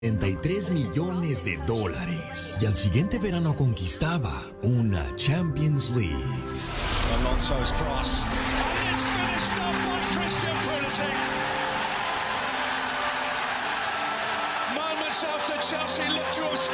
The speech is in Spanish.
$33 millones y al siguiente verano conquistaba una Champions League. Alonso's cross, and it's finished up by Christian Pulisic. Moments after Chelsea looked to have